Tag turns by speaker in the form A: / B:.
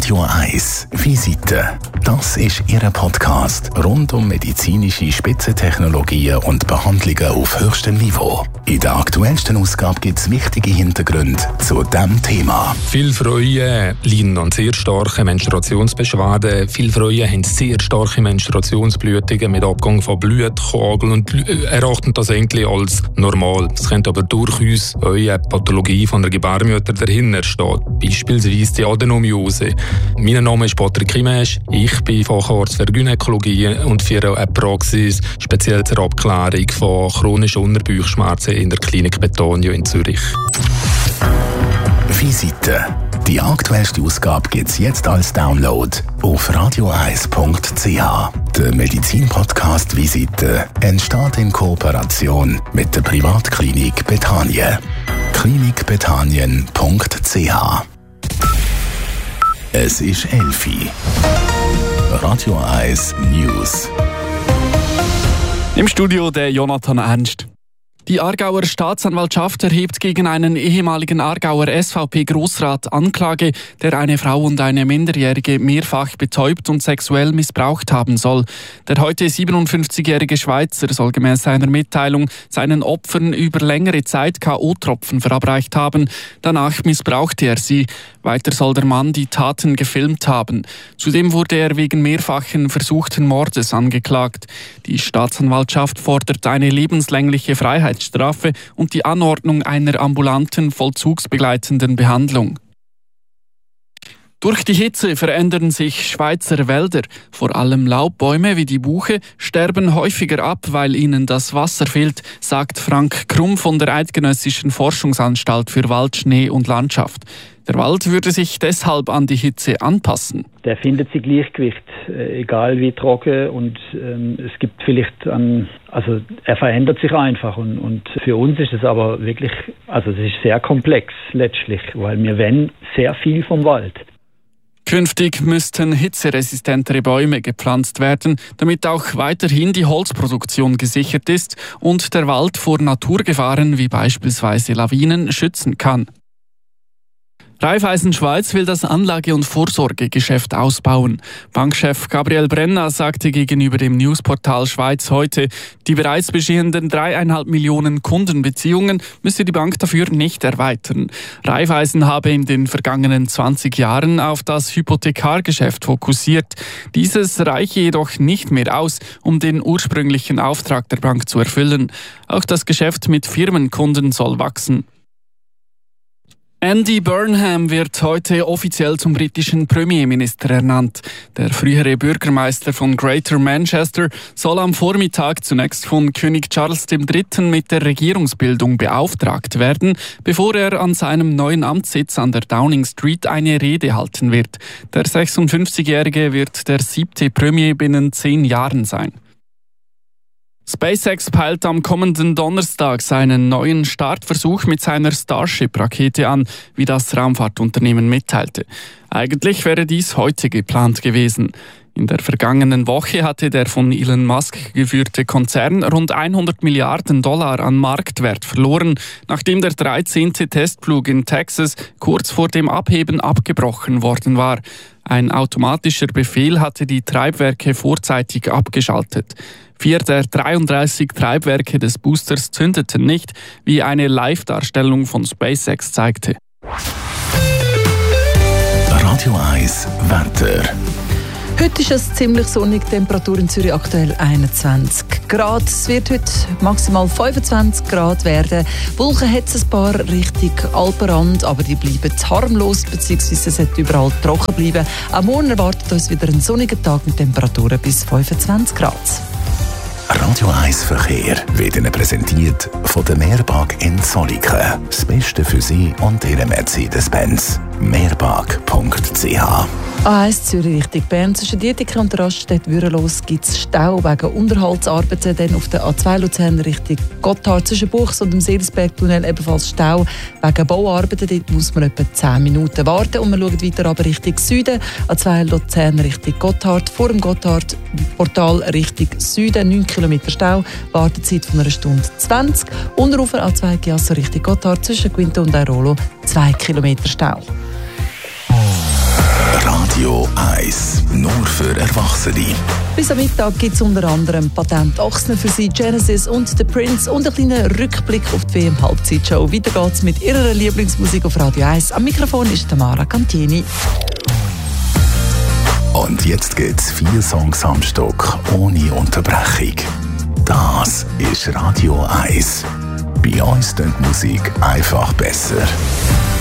A: Radio 1 Visite. Das ist Ihr Podcast rund um medizinische Spitzentechnologien und Behandlungen auf höchstem Niveau. In der aktuellsten Ausgabe gibt es wichtige Hintergründe zu diesem Thema.
B: Viele Frauen leiden an sehr starken Menstruationsbeschwerden. Viele Frauen haben sehr starke Menstruationsblutungen mit Abgang von Blutkörpern und erachten das eigentlich als normal. Es könnte aber durchaus eine Pathologie von der Gebärmutter dahinter stehen. Beispielsweise die Adenomiose. Mein Name ist Patrick Kimesch. Ich bin Facharzt für Gynäkologie und führe eine Praxis speziell zur Abklärung von chronischen Unterbauchschmerzen in der Klinik Betanio in Zürich.
A: Visite. Die aktuellste Ausgabe gibt es jetzt als Download auf radio1.ch. Der Medizin-Podcast Visite entsteht in Kooperation mit der Privatklinik Betanien. klinikbetanien.ch. Es ist 11 Uhr. Radio 1 News.
C: Im Studio der Jonathan Ernst. Die Aargauer Staatsanwaltschaft erhebt gegen einen ehemaligen Aargauer SVP-Grossrat Anklage, der eine Frau und eine Minderjährige mehrfach betäubt und sexuell missbraucht haben soll. Der heute 57-jährige Schweizer soll gemäß seiner Mitteilung seinen Opfern über längere Zeit K.O.-Tropfen verabreicht haben. Danach missbrauchte er sie. Weiter soll der Mann die Taten gefilmt haben. Zudem wurde er wegen mehrfachen versuchten Mordes angeklagt. Die Staatsanwaltschaft fordert eine lebenslängliche Freiheitsstrafe und die Anordnung einer ambulanten vollzugsbegleitenden Behandlung. Durch die Hitze verändern sich Schweizer Wälder. Vor allem Laubbäume wie die Buche sterben häufiger ab, weil ihnen das Wasser fehlt, sagt Frank Krumm von der Eidgenössischen Forschungsanstalt für Wald, Schnee und Landschaft. Der Wald würde sich deshalb an die Hitze anpassen.
D: Der findet sein Gleichgewicht, egal wie trocken, und es gibt vielleicht er verändert sich einfach und für uns ist es aber wirklich, es ist sehr komplex letztlich, weil wir wollen sehr viel vom Wald.
C: Künftig müssten hitzeresistentere Bäume gepflanzt werden, damit auch weiterhin die Holzproduktion gesichert ist und der Wald vor Naturgefahren wie beispielsweise Lawinen schützen kann. Raiffeisen Schweiz will das Anlage- und Vorsorgegeschäft ausbauen. Bankchef Gabriel Brenner sagte gegenüber dem Newsportal Schweiz heute, die bereits bestehenden 3,5 Millionen Kundenbeziehungen müsse die Bank dafür nicht erweitern. Raiffeisen habe in den vergangenen 20 Jahren auf das Hypothekargeschäft fokussiert. Dieses reiche jedoch nicht mehr aus, um den ursprünglichen Auftrag der Bank zu erfüllen. Auch das Geschäft mit Firmenkunden soll wachsen. Andy Burnham wird heute offiziell zum britischen Premierminister ernannt. Der frühere Bürgermeister von Greater Manchester soll am Vormittag zunächst von König Charles III. Mit der Regierungsbildung beauftragt werden, bevor er an seinem neuen Amtssitz an der Downing Street eine Rede halten wird. Der 56-Jährige wird der 7. Premier binnen 10 Jahren sein. SpaceX peilt am kommenden Donnerstag seinen neuen Startversuch mit seiner Starship-Rakete an, wie das Raumfahrtunternehmen mitteilte. Eigentlich wäre dies heute geplant gewesen. In der vergangenen Woche hatte der von Elon Musk geführte Konzern rund $100 Milliarden an Marktwert verloren, nachdem der 13. Testflug in Texas kurz vor dem Abheben abgebrochen worden war. Ein automatischer Befehl hatte die Treibwerke vorzeitig abgeschaltet. 4 der 33 Treibwerke des Boosters zündeten nicht, wie eine Live-Darstellung von SpaceX zeigte.
A: Radio 1 Wetter.
E: Heute ist es ziemlich sonnig, Temperatur in Zürich aktuell 21 Grad. Es wird heute maximal 25 Grad werden. Wolken hat es ein paar Richtung Alpenrand, aber die bleiben harmlos, beziehungsweise es wird überall trocken bleiben. Am Morgen erwartet uns wieder ein sonniger Tag mit Temperaturen bis 25 Grad.
A: Radio 1 Verkehr wird Ihnen präsentiert von der Mehrpark in Zolliken. Das Beste für Sie und Ihre Mercedes-Benz. Mehrpark.ch.
E: A1 Zürich Richtung Bern. Zwischen Dietike und der Raststätte Würenlos gibt es Stau wegen Unterhaltsarbeiten. Dann auf der A2 Luzern Richtung Gotthard zwischen Buchs und dem Seelisbergtunnel ebenfalls Stau wegen Bauarbeiten. Dort muss man etwa 10 Minuten warten. Und wir schauen weiter aber Richtung Süden. A2 Luzern Richtung Gotthard. Vor dem Gotthard-Portal Richtung Süden 9 Kilometer Stau. Wartezeit von 1 Stunde 20. Unterufer A2 Chiasso Richtung Gotthard zwischen Quinto und Airolo 2 Kilometer Stau.
A: Radio 1. Nur für Erwachsene.
E: Bis am Mittag gibt es unter anderem Patent Ochsner für Sie, Genesis und The Prince und einen kleinen Rückblick auf die WM-Halbzeitshow. Weiter geht's mit ihrer Lieblingsmusik auf Radio 1. Am Mikrofon ist Tamara Cantieni.
A: Und jetzt gibt's 4 Songs am Stück, ohne Unterbrechung. Das ist Radio 1. Bei uns klingt die Musik einfach besser.